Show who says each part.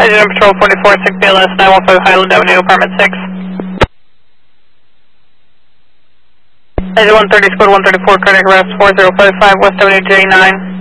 Speaker 1: Agent on Patrol 44, 6 BLS, 915 Highland Avenue, apartment 6. Agent 130, squad 134, cardiac arrest, 4055, West Avenue, J9.